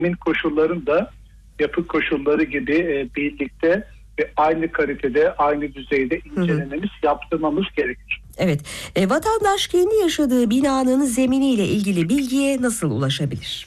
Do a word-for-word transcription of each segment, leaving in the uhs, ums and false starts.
zemin koşullarını da yapı koşulları gibi e, birlikte ve aynı kalitede, aynı düzeyde incelememiz, hı hı. yaptırmamız gerekir. Evet, e, vatandaş kendi yaşadığı binanın zeminiyle ilgili bilgiye nasıl ulaşabilir?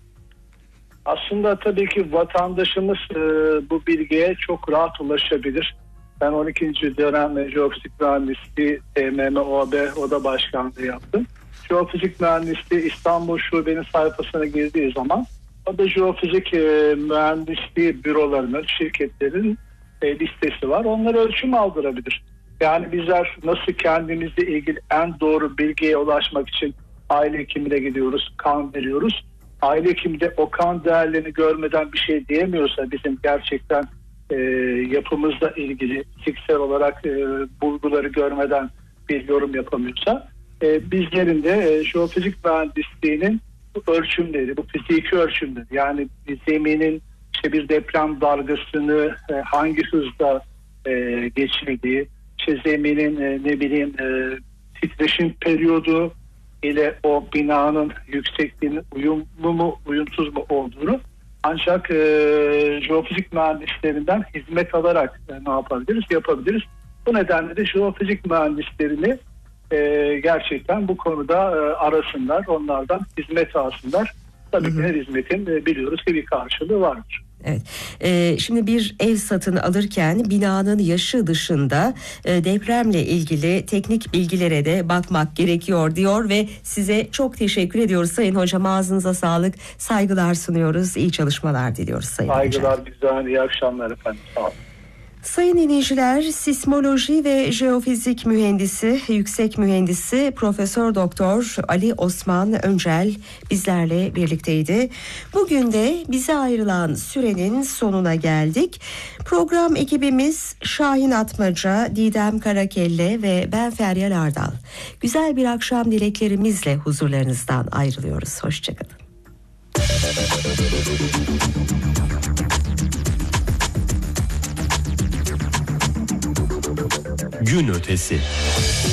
Aslında tabii ki vatandaşımız e, bu bilgiye çok rahat ulaşabilir. Ben on ikinci dönem Jeofizik Mühendisliği T M M O B Oda Başkanlığı yaptım. Jeofizik Mühendisliği İstanbul Şube'nin sayfasına girdiği zaman o da jeofizik e, mühendisliği bürolarının, şirketlerin e, listesi var. Onlara ölçüm aldırabilir. Yani bizler nasıl kendimizle ilgili en doğru bilgiye ulaşmak için aile hekimine gidiyoruz, kan veriyoruz. Aile hekimde o kan değerlerini görmeden bir şey diyemiyorsa, bizim gerçekten e, yapımızla ilgili fiziksel olarak e, bulguları görmeden bir yorum yapamıyorsa, e, bizlerin de e, jeofizik mühendisliğinin bu ölçümleri, bu fiziki ölçümleri, yani bir zeminin işte bir deprem dalgasını e, hangi hızda e, geçirdiği, işte zeminin e, ne bileyim e, titreşim periyodu ile o binanın yüksekliğinin uyumlu mu, uyumsuz mu olduğunu ancak e, jeofizik mühendislerinden hizmet alarak e, ne yapabiliriz, yapabiliriz. Bu nedenle de jeofizik mühendislerini e, gerçekten bu konuda e, arasınlar, onlardan hizmet alsınlar. Tabii ki her hizmetin e, biliyoruz ki bir karşılığı vardır. Evet. Ee, şimdi bir ev satın alırken binanın yaşı dışında e, depremle ilgili teknik bilgilere de bakmak gerekiyor diyor ve size çok teşekkür ediyoruz Sayın Hocam. Ağzınıza sağlık, saygılar sunuyoruz, iyi çalışmalar diliyoruz Sayın Saygılar Hocam. bizden, iyi akşamlar efendim. Sağ olun. Sayın dinleyiciler, sismoloji ve jeofizik mühendisi, yüksek mühendisi Profesör Doktor Ali Osman Öncel bizlerle birlikteydi. Bugün de bize ayrılan sürenin sonuna geldik. Program ekibimiz Şahin Atmaca, Didem Karakelle ve ben Feryal Ardal. Güzel bir akşam dileklerimizle huzurlarınızdan ayrılıyoruz. Hoşçakalın. Gün ötesi.